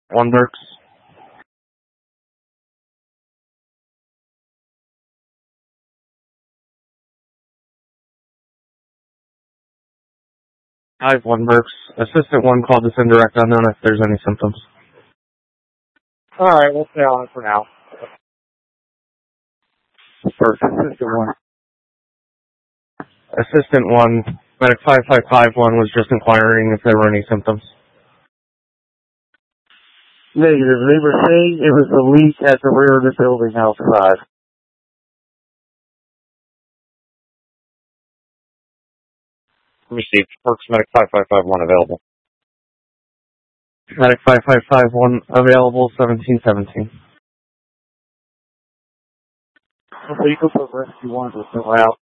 1 Burks. Hive 1 Burks. Assistant 1 called this indirect unknown if there's any symptoms. Alright, we'll stay on it for now. First, Assistant 1. Assistant 1, Medic 5551 was just inquiring if there were any symptoms. Negative. They were saying it was a leak at the rear of the building outside. Received. Works Medic 5551 available. Medic 5551 available, 1717. The vehicle for rescue 1 was still out.